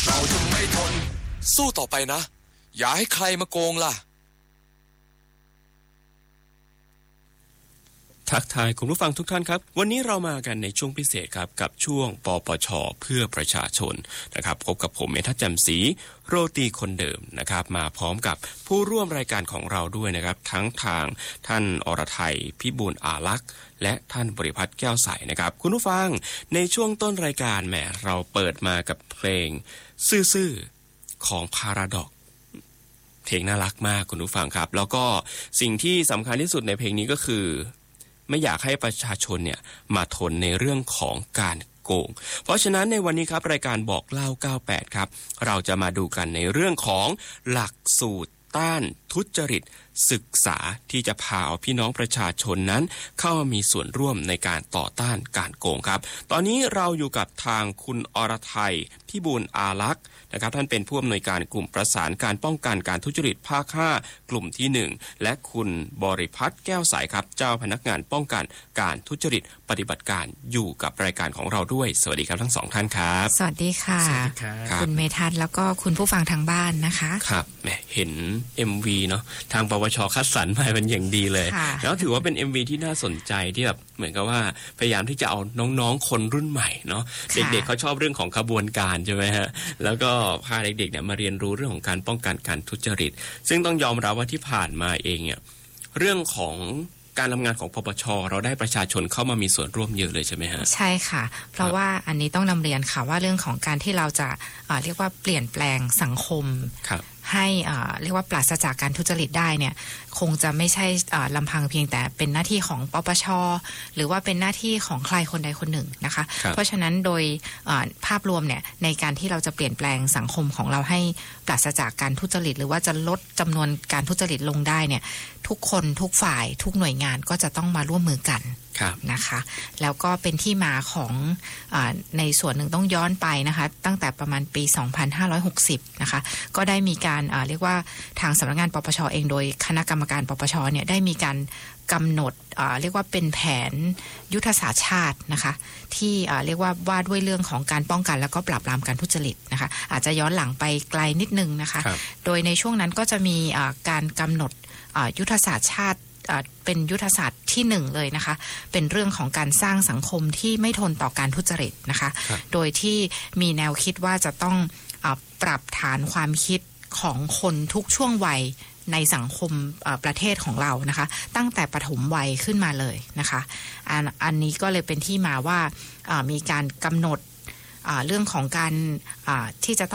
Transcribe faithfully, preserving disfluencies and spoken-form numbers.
เราจะไม่ทนสู้ต่อไปนะอย่าให้ใครมาโกงล่ะทักทายคุณผู้ฟังทุกท่านครับวันนี้เรามากันในช่วงพิเศษครับกับช่วงปปช.เพื่อประชาชนนะครับพบกับผมเมทัศน์แจ่มศรีโรตีคนเดิมนะครับมาพร้อมกับผู้ร่วมรายการของเราด้วยนะครับทั้งทางท่านอรไทยพิบูลอาลักษณ์และท่านบริพัตรแก้วใสนะครับคุณผู้ฟังในช่วงต้นรายการแหมเราเปิดมากับเพลงซื่อๆของพาราดอกเพลงน่ารักมากคุณผู้ฟังครับแล้วก็สิ่งที่สำคัญที่สุดในเพลงนี้ก็คือไม่อยากให้ประชาชนเนี่ยมาทนในเรื่องของการโกงเพราะฉะนั้นในวันนี้ครับรายการบอกเล่าเก้าสิบแปดครับเราจะมาดูกันในเรื่องของหลักสูตรต้านทุจริตศึกษาที่จะพาเอาพี่น้องประชาชนนั้นเข้ามามีส่วนร่วมในการต่อต้านการโกงครับตอนนี้เราอยู่กับทางคุณอรไทยพิบูลอาลักษณ์นะครับท่านเป็นผู้อำนวยการกลุ่มประสานการป้องกันการทุจริตภาคห้ากลุ่มที่หนึ่งและคุณบริพัตรแก้วใสครับเจ้าพนักงานป้องกันการทุจริตปฏิบัติการอยู่กับรายการของเราด้วยสวัสดีครับทั้งสองท่านครับสวัสดีค่ะสวัสดีครับคุณเมทัศน์แล้วก็คุณผู้ฟังทางบ้านนะคะครับแหมเห็น เอ็ม วี เนาะทางปปช.คัดสรรมาเป็นอย่างดีเลยแล้วถือว่าเป็น เอ็ม วี ที่น่าสนใจที่แบบเหมือนกับว่าพยายามที่จะเอาน้องๆคนรุ่นใหม่เนาะเด็กๆเขาชอบเรื่องของขบวนการใช่ไหมฮะแล้วก็พาเด็กๆเนี่ยมาเรียนรู้เรื่องของการป้องกันการทุจริตซึ่งต้องยอมรับว่าที่ผ่านมาเองเนี่ยเรื่องของการทำงานของปปช.เราได้ประชาชนเข้ามามีส่วนร่วมเยอะเลยใช่ไหมฮะใช่ค่ะเพราะว่าอันนี้ต้องนำเรียนค่ะว่าเรื่องของการที่เราจะเอ่อเรียกว่าเปลี่ยนแปลงสังคมให้เอ่อเรียกว่าปราศจากการทุจริตได้เนี่ยคงจะไม่ใช่ลำพังเพียงแต่เป็นหน้าที่ของปปช.หรือว่าเป็นหน้าที่ของใครคนใดคนหนึ่งนะคะเพราะฉะนั้นโดยภาพรวมเนี่ยในการที่เราจะเปลี่ยนแปลงสังคมของเราให้ปราศจากการทุจริตหรือว่าจะลดจำนวนการทุจริตลงได้เนี่ยทุกคนทุกฝ่ายทุกหน่วยงานก็จะต้องมาร่วมมือกันนะคะแล้วก็เป็นที่มาของอาในส่วนหนึ่งต้องย้อนไปนะคะตั้งแต่ประมาณปีสองพันห้าร้อยหกสิบนะคะก็ได้มีการเรียกว่าทางสำนักงานปปช.เองโดยคณะกรรมการปปช.เนี่ยได้มีการกำหนดเรียกว่าเป็นแผนยุทธศาสตร์ชาตินะคะที่เรียกว่าว่าด้วยเรื่องของการป้องกันแล้วก็ปราบปรามการทุจริตนะคะอาจจะย้อนหลังไปไกลนิดนึงนะคะโดยในช่วงนั้นก็จะมีการกำหนดยุทธศาสตร์ชาติเป็นยุทธศาสตร์ที่หนึ่งเลยนะคะเป็นเรื่องของการสร้างสังคมที่ไม่ทนต่อการทุจริตนะคะโดยที่มีแนวคิดว่าจะต้องปรับฐานความคิดของคนทุกช่วงวัยในสังคมประเทศของเรานะคะตั้งแต่ปฐมวัยขึ้นมาเลยนะคะอันอันนี้ก็เลยเป็นที่มาว่ามีการกำหนดเรื่องของการที่จะ